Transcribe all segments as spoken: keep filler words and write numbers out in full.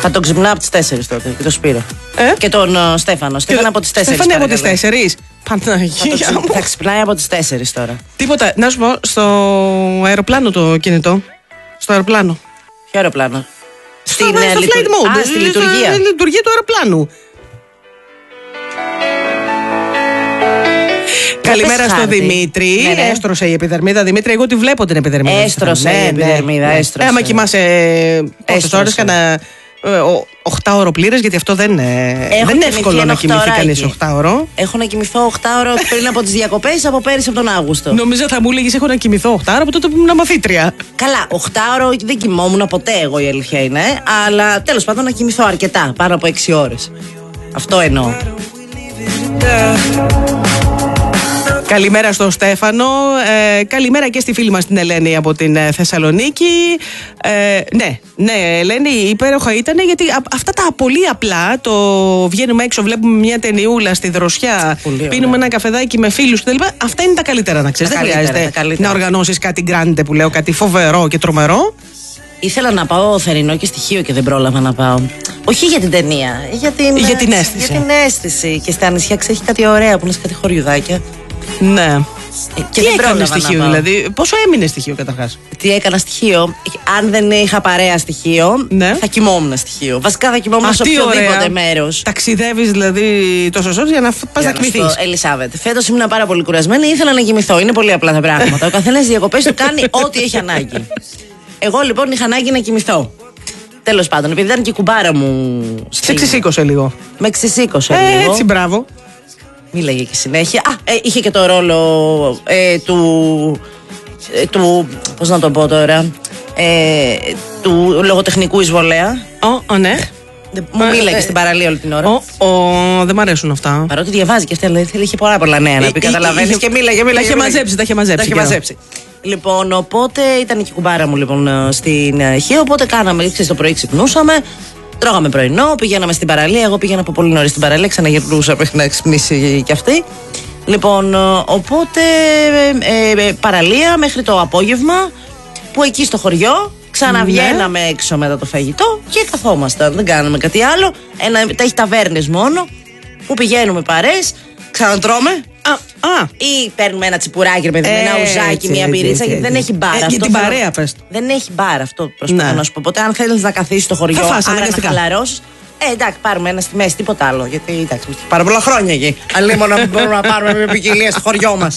Θα τον ξυπνάω από τις τέσσερις τότε και το Σπύρο. Ε? Και τον uh, Στέφανο. Στέφανο από τις τέσσερις. Στέφανο από τις τέσσερις. Παναγία μου. Θα ξυπνάει από τις τέσσερις τώρα. Τίποτα. Να σου πω, στο αεροπλάνο το κινητό. Στο αεροπλάνο. Ποιο αεροπλάνο? Στην στο flight mode. Α, στη λειτουργία. Στη λειτουργία του αεροπλάνου. Καλημέρα στο Δημήτρη. Ναι, ναι. Έστρωσε η επιδερμίδα. Δημήτρη, εγώ τη βλέπω την επιδερμίδα. Έστρωσε η επιδερμίδα. Ναι. Έστρωσε. Άμα κοιμάσαι πόσες ώρες, κανένα οκτώ ώρο πλήρες, γιατί αυτό δεν είναι, δεν είναι εύκολο να κοιμηθεί κανείς οκτώ ώρο. Έχω να κοιμηθώ οκτώ ώρο πριν από τις διακοπές από πέρυσι από τον Αύγουστο. Νομίζω θα μου έλεγες έχω να κοιμηθώ οκτώ ώρο από τότε που ήμουν μαθήτρια. Καλά, οκτώ ώρο δεν κοιμόμουν ποτέ εγώ, η αλήθεια είναι. Αλλά τέλος πάντων να κοιμηθώ αρκετά, πάνω από έξι ώρες. Αυτό εννοώ. Καλημέρα στον Στέφανο. Ε, καλημέρα και στη φίλη μας την Ελένη από την ε, Θεσσαλονίκη. Ε, ναι, ναι, Ελένη, υπέροχα ήταν, γιατί α, αυτά τα πολύ απλά. Το βγαίνουμε έξω, βλέπουμε μια ταινιούλα στη δροσιά, πίνουμε ένα καφεδάκι με φίλους κτλ. Αυτά είναι τα καλύτερα, να ξέρεις. Δεν χρειάζεται να οργανώσεις κάτι γκράντε που λέω, κάτι φοβερό και τρομερό. Ήθελα να πάω θερινό και στοιχείο και δεν πρόλαβα να πάω. Όχι για την ταινία, για την, για την αίσθηση. Για την αίσθηση. Και στα νησιά έχει κάτι ωραία που είναι κάτι χωριουδάκια. Ναι. Και τι έκανε στοιχείο, δηλαδή? Πόσο έμεινε στοιχείο καταρχάς? Τι έκανα στοιχείο? Αν δεν είχα παρέα στοιχείο, ναι, θα κοιμόμουν στοιχείο. Βασικά θα κοιμόμουν σε οποιοδήποτε μέρος. Ταξιδεύεις δηλαδή τόσες ώρες για να πας να κοιμηθείς? Ελισάβετ, φέτος ήμουν πάρα πολύ κουρασμένη, ήθελα να κοιμηθώ. Είναι πολύ απλά τα πράγματα. Ο καθένας διακοπές του κάνει ό,τι έχει ανάγκη. Εγώ λοιπόν είχα ανάγκη να κοιμηθώ. Τέλος πάντων, επειδή ήταν και η κουμπάρα μου. Σε ξεσήκωσε λίγο. Με ξεσήκωσε ε, λίγο. Έτσι, μπράβο. Μίλαγε και συνέχεια. Α, ε, είχε και το ρόλο ε, του, ε, του. Πώς να το πω τώρα. Ε, του λογοτεχνικού εισβολέα. Ω, oh, ναι. Μου μίλαγε ε, στην παραλία όλη την ώρα. Oh, oh, δεν μ' αρέσουν αυτά. Παρότι διαβάζει και αυτή, αλλά είχε πολλά πολλά νέα να πει. Καταλαβαίνεις και μίλαγε, μίλαγε. Τα είχε μαζέψει, τα είχε μαζέψει. Τα είχε μαζέψει. Λοιπόν, οπότε ήταν και η κουμπάρα μου λοιπόν στην Χίο. Οπότε κάναμε, ξέρεις, το πρωί ξυπνούσαμε. Τρώγαμε πρωινό, πηγαίναμε στην παραλία. Εγώ πήγαινα από πολύ νωρίς στην παραλία, ξαναγυρνούσα μέχρι να ξυπνήσει κι αυτή. Λοιπόν, οπότε ε, ε, παραλία μέχρι το απόγευμα, που εκεί στο χωριό ξαναβγαίναμε ναι. έξω μετά το φαγητό και καθόμασταν. Δεν κάναμε κάτι άλλο. Ένα, τα έχει ταβέρνες μόνο, που πηγαίνουμε παρές, ξανατρώμε. Α, α. Ή παίρνουμε ένα τσιπουράκι, παιδί, ε, ένα ουζάκι, μια πυρίτσα, γιατί δεν έχει μπαρ. Ε, για την παρέα, πες. Δεν έχει μπαρ, αυτό προσπαθώ να σου πω. Οπότε, αν θέλεις να καθίσεις στο χωριό, άρα να χαλαρώσεις. Ε, εντάξει, πάρουμε ένα στη μέση, τίποτα άλλο. Γιατί εντάξει, πάρα πολλά χρόνια εκεί. Αλλήμον να μπορούμε να πάρουμε μια ποικιλία στο χωριό μας.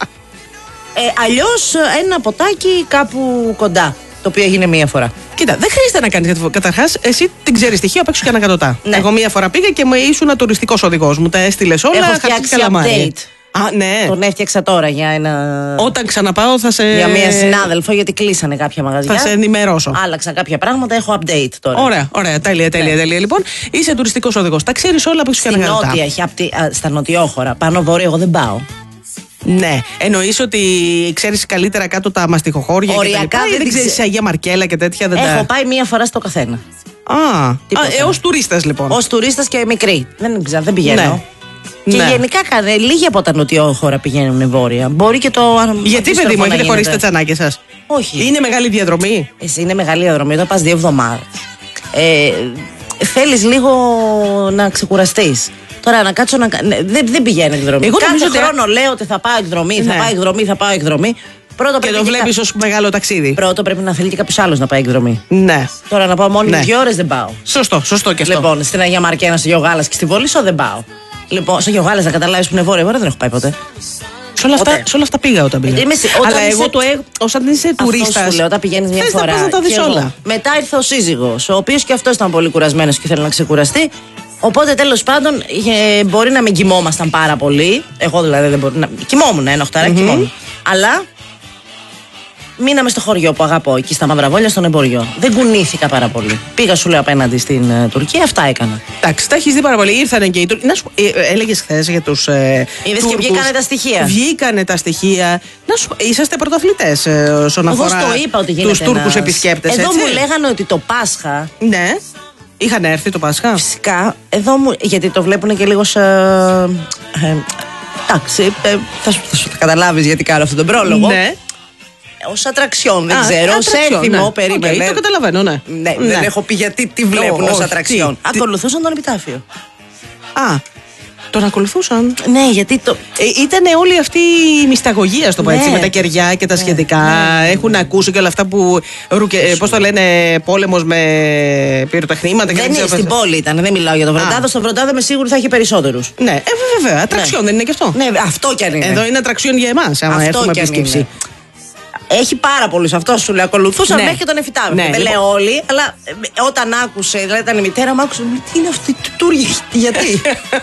Ε, αλλιώς ένα ποτάκι κάπου κοντά, το οποίο έγινε μία φορά. Κοίτα, δεν χρειάζεται να κάνεις. Καταρχάς, εσύ την ξέρεις στοιχείο απ' έξω και ανακατοτά. Ναι. Εγώ μία φορά πήγα και με ήσουν τουριστικός οδηγός μου. Τα έστειλες όλα. Έχω φτιάξει update. Α, ναι. Τον έφτιαξα τώρα για ένα. Όταν ξαναπάω θα σε. Για μία συνάδελφο, γιατί κλείσανε κάποια μαγαζιά. Θα σε ενημερώσω. Άλλαξα κάποια πράγματα, έχω update τώρα. Ωραία, ωραία. Τέλεια, τέλεια, ναι. τέλεια. Λοιπόν, είσαι τουριστικός οδηγός. Τα ξέρεις όλα από έξω και ανακατοτά. Νότια, έχει απτι... στα νοτιόχωρα. Πάνω βόρεια, εγώ δεν πάω. Ναι. Εννοείς ότι ξέρεις καλύτερα κάτω τα μαστιχοχώρια και τα λοιπά, ή δεν ξέρεις Αγία Μαρκέλα και τέτοια? Δεν έχω τα... πάει μία φορά στο καθένα. Α, α ε, ως τουρίστας λοιπόν. Ως τουρίστας και μικρή. Δεν ξέρω, δεν πηγαίνω. Ναι. Και ναι. γενικά λίγοι από τα νοτιόχωρα πηγαίνουν βόρεια. Μπορεί και το. Γιατί, παιδί μου, έχετε χωρίσει τα τσανάκια σας? Όχι. Είναι μεγάλη διαδρομή. Εσύ είναι μεγάλη διαδρομή, όταν πας δύο εβδομάδες. Ε, θέλεις λίγο να ξεκουραστείς. Τώρα να κάτσω να. Ναι, δεν, δεν πηγαίνει εκδρομή. Εγώ κάθε χρόνο ότι... λέω ότι θα πάω εκδρομή, ναι. θα πάω εκδρομή, θα πάω εκδρομή. Πρώτο και το βλέπει κα... ως μεγάλο ταξίδι. Πρώτο πρέπει να θέλει και κάποιο άλλο να πάει εκδρομή. Ναι. Τώρα να πάω μόνη ναι. δύο ώρες δεν πάω. Σωστό, σωστό και αυτό. Λοιπόν, στην Αγία Μαρκένα, στο Γεωγάλα και στη Βόλισσο δεν πάω. Λοιπόν, στο Γεωγάλα να καταλάβει που είναι βόρεια, βόρεια δεν έχω πάει ποτέ. Σε όλα, αυτά, σε όλα αυτά πήγα όταν πήγα. Είμαι, όταν αλλά είσαι... εγώ το έχω. Όταν είσαι τουρίστας. Αυτό σου λέω, όταν πηγαίνεις μια φορά. Να τα δεις όλα. Μετά ήρθε ο σύζυγος, ο οποίος και αυτός ήταν πολύ κουρασμένος και ήθελε να ξεκουραστεί. Οπότε τέλος πάντων ε, μπορεί να μην κοιμόμασταν πάρα πολύ. Εγώ δηλαδή δεν μπορεί να. Κοιμόμουν ένα οχτάρα, mm-hmm. κοιμόμουν. Αλλά μείναμε στο χωριό που αγαπώ, εκεί στα Μαυραβόλια, στον εμποριό. Δεν κουνήθηκα πάρα πολύ. Πήγα, σου λέω, απέναντι στην uh, Τουρκία, αυτά έκανα. Εντάξει, τα έχεις δει πάρα πολύ. Ήρθανε και οι Τούρκοι. Να σου ε, ε, έλεγες χθες για τους. Ε, Είδες και βγήκανε τα στοιχεία. Βγήκανε τα στοιχεία. Να σου είσαστε πρωταθλητές ε, όσον αφορά τους Τούρκους ένας... επισκέπτες. Εδώ έτσι? μου λέγανε ότι το Πάσχα. Ναι. Είχαν έρθει το Πάσχα. Φυσικά. Εδώ μου. Γιατί το βλέπουν και λίγο σε. Ε, εντάξει, ε, θα σου, θα σου καταλάβεις γιατί κάνω αυτόν τον πρόλογο. Ναι. Ως ατραξιόν, δεν Α, ξέρω. Ως έθιμο, ναι. περίμενε. Okay, το καταλαβαίνω, ναι. Ναι, ναι. Δεν έχω πει γιατί τι βλέπουν ως ατραξιόν. Ακολουθούσαν τον επιτάφιο. Α. Τον ακολουθούσαν. Ναι, γιατί το. Ε, ήτανε όλη αυτή η μυσταγωγία, στο πω έτσι, ναι, με τα κεριά και τα ναι, σχετικά. Ναι, ναι. Έχουν ακούσει και όλα αυτά που. Πώς το λένε, πόλεμος με πυροτεχνήματα. Δεν είναι, στην πόλη ήταν, δεν μιλάω για τον Βροντάδο. Στον Βροντάδο είμαι σίγουρη θα έχει περισσότερους. Ναι, ε, βέβαια, ατραξιόν, ναι, δεν είναι και αυτό. Ναι, αυτό κι αν είναι. Εδώ είναι ατραξιόν για εμάς, άμα έχουμε επίσκεψη. Έχει πάρα πολλούς, αυτό σου λέει. Ακολουθούσαν, ναι, μέχρι και τον Εφιτάβη. Ναι, δεν, λοιπόν, λέω όλοι, αλλά όταν άκουσε, δηλαδή ήταν η μητέρα μου, άκουσε. Τι είναι αυτή η τουρκία, γιατί.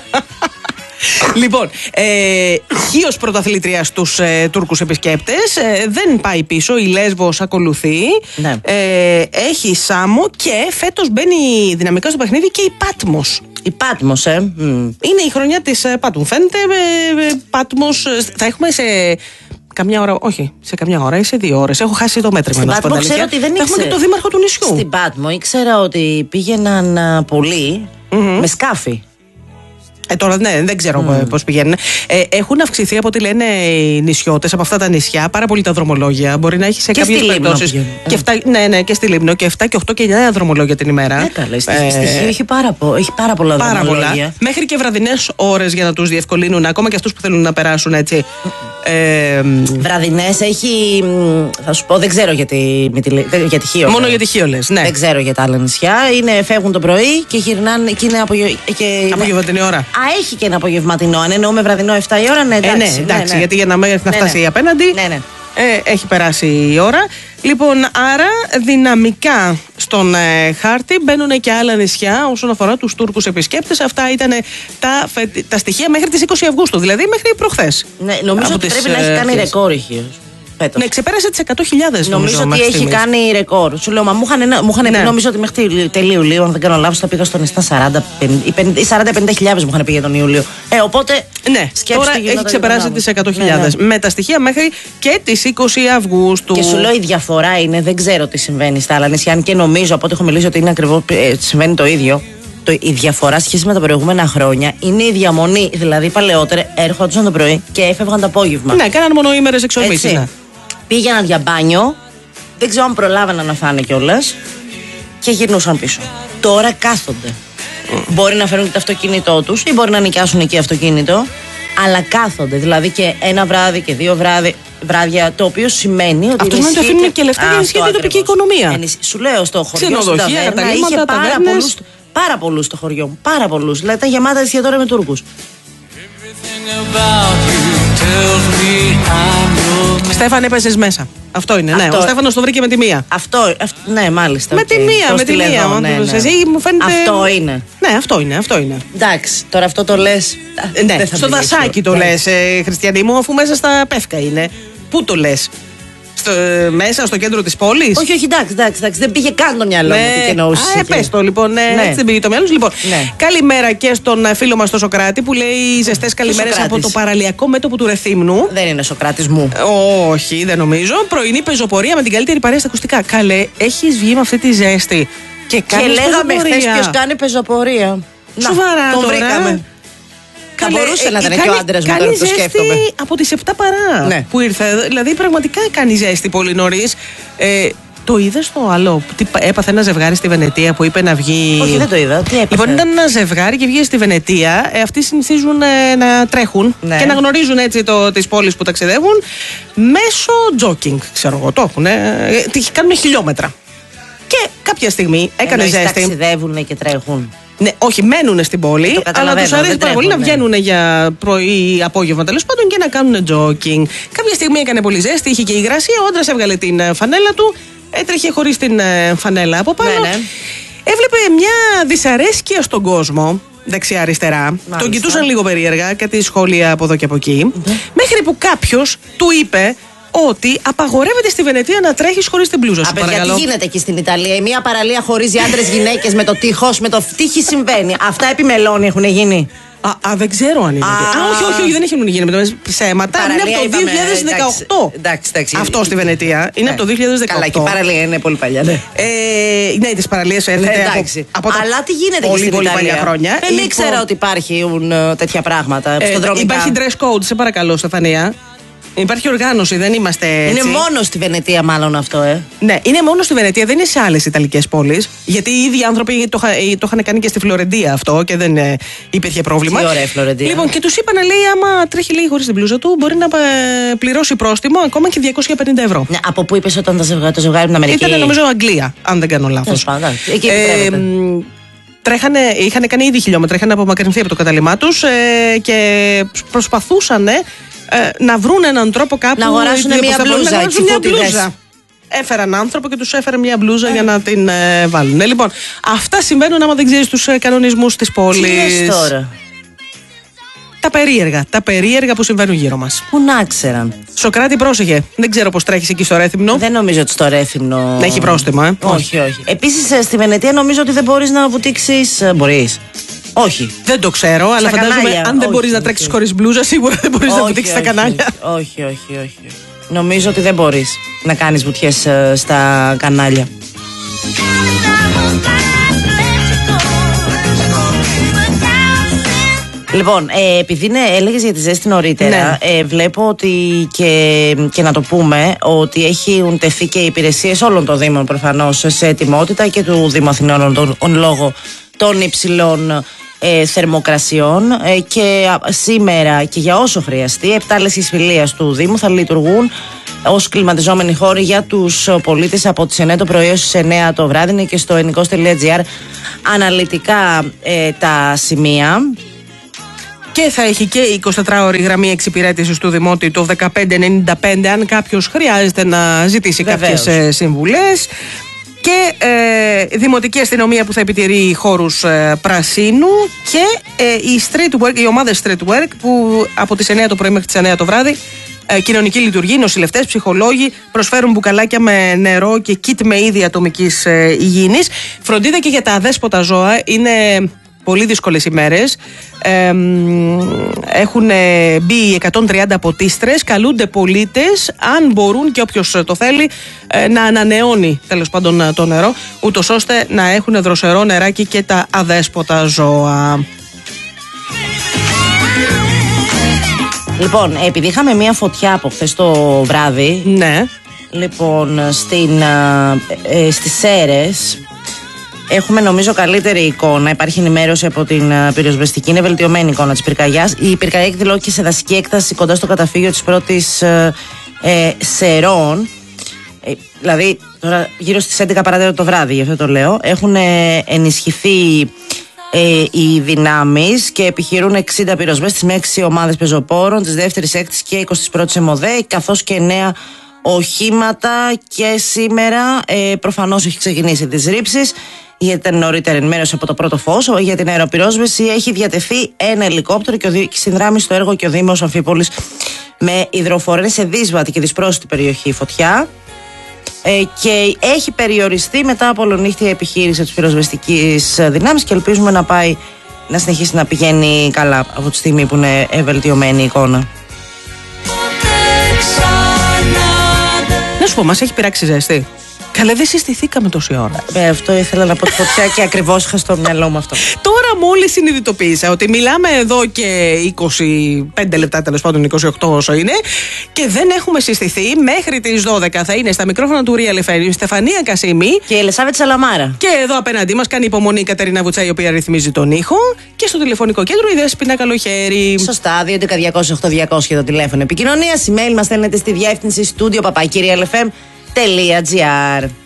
Λοιπόν, ε, χίος πρωταθλήτρια στους ε, Τούρκους επισκέπτες. Ε, δεν πάει πίσω, η Λέσβος ακολουθεί. Ναι. Ε, έχει Σάμο και φέτος μπαίνει δυναμικά στο παιχνίδι και η Πάτμος. Η Πάτμος, ε. Mm. Είναι η χρονιά της ε, Πάτμου. Φαίνεται ε, ε, Πάτμος. Θα έχουμε σε καμιά ώρα, όχι, σε καμιά ώρα ή σε δύο ώρες. Έχω χάσει το μέτρημα. Στην Πάτμο ξέρω ότι δεν ήξερα. Έχουμε και το δήμαρχο του νησιού. Στην Πάτμο ήξερα ότι πήγαιναν uh, πολλοί mm-hmm. με σκάφη. Ε, τώρα ναι, δεν ξέρω mm. πώς πηγαίνουν. Ε, έχουν αυξηθεί από ό,τι λένε οι νησιώτες από αυτά τα νησιά πάρα πολύ τα δρομολόγια. Μπορεί να έχει σε κάποιες περιπτώσεις. Ναι, ναι, και στη Λίμνο και εφτά και οκτώ και εννιά δρομολόγια την ημέρα. Ναι, καλά. Στη ε, Χίο έχει πάρα, έχει πάρα πολλά πάρα δρομολόγια. Πολλά. Μέχρι και βραδινές ώρες για να τους διευκολύνουν, ακόμα και αυτούς που θέλουν να περάσουν έτσι. Ε, βραδινές έχει. Θα σου πω, δεν ξέρω για τη, για τη Χίο. Μόνο για τη Χίο λες, ναι. Δεν ξέρω για τα άλλα νησιά. Είναι, φεύγουν το πρωί και γυρνάνε και είναι απογευματινή ώρα. Α, έχει και ένα απογευματινό. Αν εννοούμε βραδινό εφτά η ώρα, ναι, εντάξει. Ε, ναι, εντάξει, ναι, ναι. Γιατί για να, να ναι, φτάσει ναι. απέναντι. Ναι, ναι. Ε, έχει περάσει η ώρα. Λοιπόν, άρα δυναμικά στον ε, χάρτη μπαίνουν και άλλα νησιά όσον αφορά τους Τούρκους επισκέπτες. Αυτά ήταν τα, τα στοιχεία μέχρι τις είκοσι Αυγούστου, δηλαδή μέχρι προχθές. Ναι, νομίζω ότι τις, πρέπει να έχει κάνει ρεκόρ η Χίος. Ναι, ξεπέρασε τις εκατό χιλιάδες. Νομίζω, νομίζω ότι έχει στιγμής. Κάνει ρεκόρ. Σου λέω, μα μου είχαν, μου είχαν ναι. πει, νομίζω ότι μέχρι τέλη Ιουλίου, αν δεν κάνω λάθος, θα πήγα στον στα σαράντα ή σαράντα πενήντα χιλιάδες μου είχαν πει για τον Ιούλιο. Ε, οπότε. Ναι, τώρα έχει ξεπεράσει τις εκατό χιλιάδες. Ναι, ναι. Με τα στοιχεία μέχρι και τις είκοσι Αυγούστου. Και σου λέω, η διαφορά είναι, δεν ξέρω τι συμβαίνει στα άλλα νησιά. Αν και νομίζω από ό,τι έχω μιλήσει ότι είναι ακριβώς, ε, συμβαίνει το ίδιο. Το, η διαφορά σχέση με τα προηγούμενα χρόνια είναι η διαμονή. Δηλαδή, παλαιότερα έρχονταν το πρωί και έφευγαν το απόγευμα. Ναι, κάναν μονοήμερες εξορμήσεις. Πήγαιναν για μπάνιο, δεν ξέρω αν προλάβαιναν να φάνε κιόλας και γυρνούσαν πίσω. Τώρα κάθονται. Mm. Μπορεί να φέρουν και το αυτοκίνητό τους ή μπορεί να νοικιάσουν εκεί αυτοκίνητο, αλλά κάθονται. Δηλαδή και ένα βράδυ και δύο βράδυ, βράδια, το οποίο σημαίνει ότι. Αυτό σημαίνει ότι αφήνουν και λεφτά για ενισχύει την τοπική οικονομία. Ενισ... Σου λέω στο χωριό στην Ταβέρνα είχε πάρα πολλούς, πάρα πολλούς στο χωριό μου. Πάρα πολλούς. Δηλαδή τα γεμάτα εστιατόρια με Τούρκους. Στέφαν, έπαιζες μέσα. Αυτό είναι. Αυτό. Ναι. Ο Στέφανος το βρήκε με τη μία. Αυτό, αυ, ναι, μάλιστα. Με okay. τη μία, το με τη μία. Ναι, ναι. Εσύ, μου φαίνεται... Αυτό είναι. Ναι, αυτό είναι, αυτό είναι. Εντάξει, τώρα αυτό το λες. Ναι, στο δασάκι το ναι. λες, ε, Χριστιανή μου, αφού μέσα στα Πεύκα είναι. Πού το λες? Στο, μέσα στο κέντρο της πόλης. Όχι, όχι, εντάξει, εντάξει, εντάξει. Δεν πήγε καν το μυαλό μου. Ναι. Τι εννοούσες. Α, πες το λοιπόν. Ναι, ναι. Έτσι δεν πήγε το μυαλό σου. Λοιπόν, ναι. Καλημέρα και στον φίλο μας τον Σοκράτη που λέει ζεστές καλημέρες από το παραλιακό μέτωπο του Ρεθύμνου. Δεν είναι Σοκράτης μου. Όχι, δεν νομίζω. Πρωινή πεζοπορία με την καλύτερη παρέα στα ακουστικά. Καλέ, έχεις βγει με αυτή τη ζέστη. Και, και λέγαμε χθες ποιος κάνει πεζοπορία. Σοβαρά, τον βρήκαμε. Θα μπορούσε να ήταν και ο άντρας μου, τώρα που το σκέφτομαι. Από τις επτά παρά ναι. που ήρθε. Δηλαδή, πραγματικά κάνει ζέστη πολύ νωρίς. Ε, το είδες το άλλο? Τι έπαθε ένα ζευγάρι στη Βενετία που είπε να βγει. Όχι, δεν το είδα. Τι έπαθε? Λοιπόν, ήταν ένα ζευγάρι και βγήκε στη Βενετία. Ε, αυτοί συνηθίζουν ε, να τρέχουν ναι. και να γνωρίζουν έτσι τις πόλεις που ταξιδεύουν μέσω τζόκινγκ. Ξέρω εγώ, το έχουν. Ε, κάνουν χιλιόμετρα. Και κάποια στιγμή έκανε ζέστη. Ταξιδεύουν και τρέχουν. Ναι, όχι, μένουν στην πόλη, αλλά τους αρέσει πάρα πολύ να βγαίνουν για πρωί, απόγευμα τέλος πάντων και να κάνουν τζόκινγκ. Κάποια στιγμή έκανε πολύ ζέστη, είχε και υγρασία. Ο άντρας έβγαλε την φανέλα του, έτρεχε χωρίς την φανέλα από πάνω. Ναι, ναι. Έβλεπε μια δυσαρέσκεια στον κόσμο, δεξιά-αριστερά. Τον κοιτούσαν λίγο περίεργα, κάτι σχόλια από εδώ και από εκεί. Mm-hmm. Μέχρι που κάποιος του είπε ότι απαγορεύεται στη Βενετία να τρέχεις χωρίς την μπλούζα σου. Γιατί γίνεται εκεί στην Ιταλία? Η μία παραλία χωρίζει άντρες γυναίκες με το τείχος, με το τείχη συμβαίνει. Αυτά επί μελώνει έχουν γίνει. Α, α, δεν ξέρω αν είναι. Α, α όχι, όχι, όχι, δεν έχουν γίνει με το ψέματα. Είναι από το δύο χιλιάδες δεκαοκτώ. Εντάξει, εντάξει. Αυτό στη Βενετία είναι από το δύο χιλιάδες δεκαοκτώ. Καλά, και η παραλία είναι πολύ παλιά. Ναι, ε, ναι τις παραλίες έρχεται από, από αλλά τι γίνεται πολύ, εκεί στην πολύ Ιταλία? χρόνια. Δεν ήξερα ότι υπάρχουν τέτοια πράγματα στον δρόμο. Υπάρχει dress code, σε παρακαλώ, Στεφανία. Υπάρχει οργάνωση, δεν είμαστε έτσι. Είναι μόνο στη Βενετία, μάλλον αυτό, ε. Ναι, είναι μόνο στη Βενετία, δεν είναι σε άλλες Ιταλικές πόλεις. Γιατί οι ίδιοι άνθρωποι το, το είχαν κάνει και στη Φλωρεντία αυτό και δεν ε, υπήρχε πρόβλημα. Τι ωραία Φλωρεντία. Λοιπόν, και τους είπαν, λέει, άμα τρέχει λίγο χωρίς την μπλούζα του, μπορεί να ε, πληρώσει πρόστιμο ακόμα και διακόσια πενήντα ευρώ. Ναι, από πού είπες όταν τα ζευγάρι, το ζευγάρι από την Αμερική? Ήταν, νομίζω, Αγγλία, αν δεν κάνω λάθος. Εκεί ε, τρέχανε, είχαν κάνει ήδη χιλιόμετρα, είχαν απομακρυνθεί από το κατάλημά τους ε, και προσπαθούσαν ε, να βρουν έναν τρόπο κάπου να αγοράσουν μια μπλούζα. Να αγοράσουν μια μπλούζα. Έφεραν άνθρωπο και τους έφερε μια μπλούζα ε. για να την ε, βάλουν. Ε, λοιπόν, αυτά συμβαίνουν άμα δεν ξέρεις τους ε, κανονισμούς της πόλης. Τι λες τώρα? Τα περίεργα, τα περίεργα που συμβαίνουν γύρω μας. Πού να ξέραν. Σοκράτη, πρόσεχε. Δεν ξέρω πώς τρέχεις εκεί στο Ρέθυμνο. Δεν νομίζω ότι στο Ρέθυμνο. Να έχει πρόστιμα, ε. Όχι, όχι. Επίσης στη Βενετία νομίζω ότι δεν μπορείς να βουτήξεις. Μπορείς. Όχι. Δεν το ξέρω, στα αλλά φαντάζομαι κανάλια. Αν δεν μπορείς να τρέξεις χωρίς μπλούζα, σίγουρα δεν μπορείς να βουτήξεις στα κανάλια. Όχι, όχι, όχι. Νομίζω ότι δεν μπορείς να κάνεις βουτιές στα κανάλια. Λοιπόν, ε, επειδή ναι, έλεγες για τη ζέστη νωρίτερα, ναι. ε, βλέπω ότι και, και να το πούμε ότι έχουν τεθεί και οι υπηρεσίες όλων των Δήμων προφανώς σε ετοιμότητα και του Δήμου Αθηνών λόγω των υψηλών ε, θερμοκρασιών ε, και σήμερα και για όσο χρειαστεί, επτά λέσχες φιλίας του Δήμου θα λειτουργούν ως κλιματιζόμενοι χώροι για τους πολίτες από τις εννιά το πρωί έως τις εννιά το βράδυ. Είναι και στο ενικός τελεία τζι άρ αναλυτικά ε, τα σημεία. Και θα έχει και η εικοσιτετράωρη γραμμή εξυπηρέτησης του Δημότη το δεκαπέντε ενενήντα πέντε αν κάποιος χρειάζεται να ζητήσει Βεβαίως. κάποιες συμβουλές. Και ε, δημοτική αστυνομία που θα επιτηρεί χώρους ε, πρασίνου και ε, η, street work, οι ομάδες street work που από τις εννιά το πρωί μέχρι τις εννιά το βράδυ ε, κοινωνική λειτουργία, νοσηλευτές, ψυχολόγοι προσφέρουν μπουκαλάκια με νερό και κιτ με είδη ατομικής ε, υγιεινής. Φροντίδα και για τα αδέσποτα ζώα, είναι πολύ δύσκολες ημέρες. Ε, έχουν μπει εκατόν τριάντα ποτίστρες. Καλούνται πολίτες, αν μπορούν και όποιος το θέλει, να ανανεώνει τέλος πάντων το νερό, ούτως ώστε να έχουν δροσερό νεράκι και τα αδέσποτα ζώα. Λοιπόν, επειδή είχαμε μία φωτιά από χθες το βράδυ. Ναι. Λοιπόν, στην, ε, στις Σέρρες έχουμε νομίζω καλύτερη εικόνα. Υπάρχει ενημέρωση από την πυροσβεστική. Είναι βελτιωμένη εικόνα της πυρκαγιάς. Η πυρκαγιά εκδηλώθηκε σε δασική έκταση κοντά στο καταφύγιο της πρώτης ε, ε, Σερών. Ε, δηλαδή τώρα γύρω στις έντεκα παρά το βράδυ, γι' αυτό το λέω. Έχουν ε, ενισχυθεί ε, οι δυνάμεις και επιχειρούν εξήντα πυροσβέστες με έξι ομάδες πεζοπόρων της δεύτερης έκτης και εικοστής πρώτης ΕΜΟΔΕ, καθώς και εννέα οχήματα. Και σήμερα ε, προφανώς έχει ξεκινήσει τις ρήψεις. Γιατί ήταν νωρίτερα ενημέρωση από το πρώτο φως. Για την αεροπυρόσβεση έχει διατεθεί ένα ελικόπτερο και, και συνδράμει στο έργο και ο Δήμος Αμφίπολης με υδροφορές σε δύσβατη και δυσπρόσιτη περιοχή η φωτιά. Ε, και έχει περιοριστεί μετά από ολονύχτια επιχείρηση της πυροσβεστικής δυνάμεις και ελπίζουμε να πάει να συνεχίσει να πηγαίνει καλά από τη στιγμή που είναι βελτιωμένη η εικόνα. Να σου πω, μας έχει πειράξει ζέστη. Καλέ, δεν συστηθήκαμε τόση ώρα. Ε, αυτό ήθελα να πω τη φωτιά και ακριβώς είχα στο μυαλό μου αυτό. Τώρα μόλις συνειδητοποίησα ότι μιλάμε εδώ και είκοσι πέντε λεπτά, τέλος πάντων είκοσι οκτώ όσο είναι, και δεν έχουμε συστηθεί. Μέχρι τις δώδεκα θα είναι στα μικρόφωνα του Real εφ εμ η Στεφανία Κασίμη και η Ελισάβετ Σαλαμάρα. Και εδώ απέναντί μας κάνει υπομονή η Κατερίνα Βουτσά, η οποία ρυθμίζει τον ήχο. Και στο τηλεφωνικό κέντρο η Δέσποινα Καλοχέρη. Σωστά, δύο έντεκα διακόσια οκτώ διακόσια το τηλέφωνο επικοινωνίας. Email μας στέλνετε στη διεύθυνση studio παπάκι real f m τελεία g r.